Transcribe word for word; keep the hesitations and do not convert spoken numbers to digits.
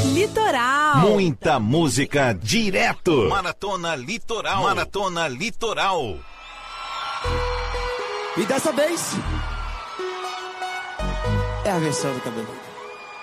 Litoral. Muita música direto. Maratona Litoral. Maratona Litoral. E dessa vez é a versão do cabelo.